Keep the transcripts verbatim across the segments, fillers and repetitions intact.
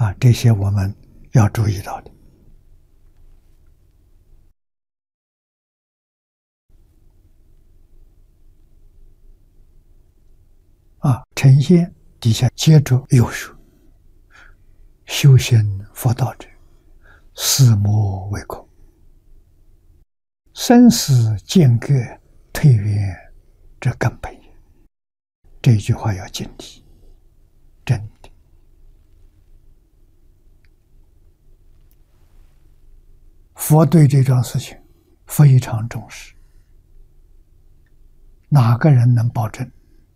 啊，这些我们要注意到的。啊，呈现底下接着又说：修行佛道者，思魔为空，生死间隔退远这根本也。这句话要谨记，真的。佛对这桩事情非常重视，哪个人能保证？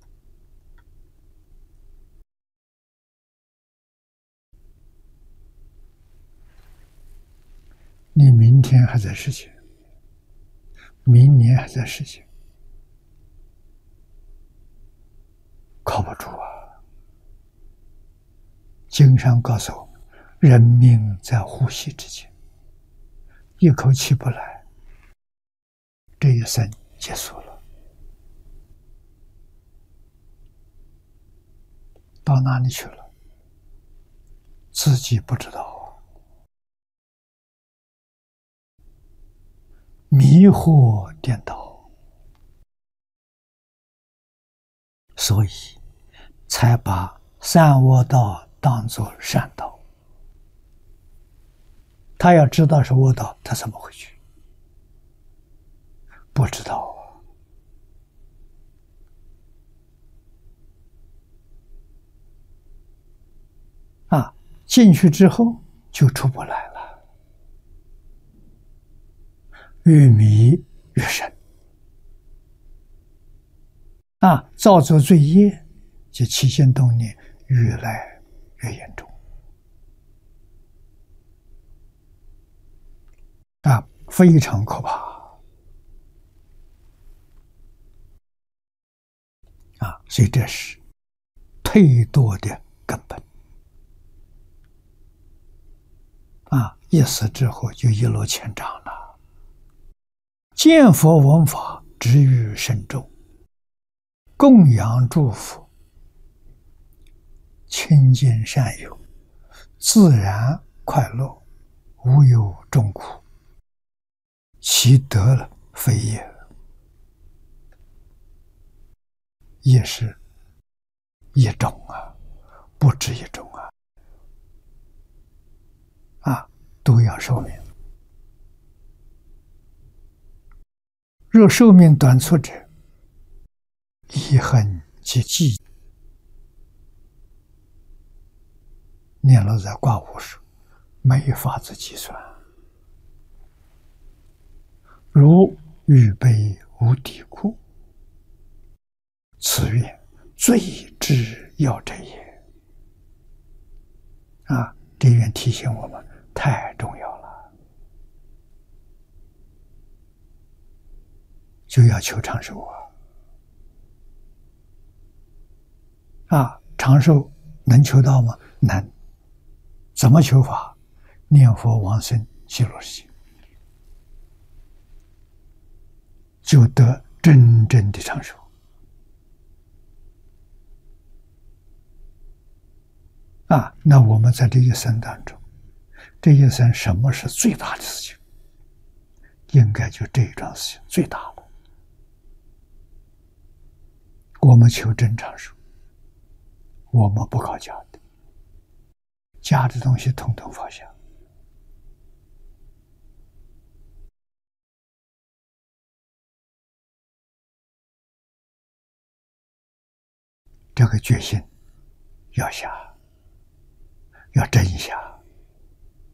你明天还在世界，明年还在世界，靠不住啊！经上告诉我们，人命在呼吸之间，一口气不来，这一生结束了。到哪里去了？自己不知道啊！迷惑颠倒，所以才把善恶道当作善道。他要知道是恶道，他怎么会去？不知道啊！啊，进去之后就出不来了。越迷越深啊，造作罪业及起心动念越来越严重啊，非常可怕啊！所以这是退堕的根本啊！一死之后就一落千丈了。见佛闻法，知于深重，供养诸佛，亲近善友，自然快乐，无有众苦，其德了非也。也是一种啊，不止一种啊，啊，都要寿命。若寿命短促者，遗恨及忌，念老在卦五说，没法子计算。如预备无底库，此愿最之要者也。啊，这愿提醒我们，太重要了。就要求长寿啊！啊，长寿能求到吗？能。怎么求法？念佛往生极乐世界，就得真正的长寿。啊，那我们在这一生当中，这一生什么是最大的事情？应该就这一桩事情最大了。我们求真长寿，我们不搞假的，假的东西统统放下。这个决心要下，要真下。